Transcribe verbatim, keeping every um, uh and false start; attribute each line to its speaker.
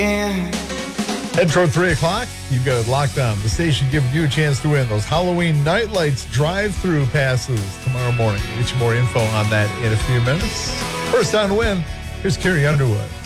Speaker 1: Head toward three o'clock, you've got it locked on. The station giving you a chance to win those Halloween Night Lights drive-through passes tomorrow morning. We'll get you more info on that in a few minutes. First on the win, here's Carrie Underwood.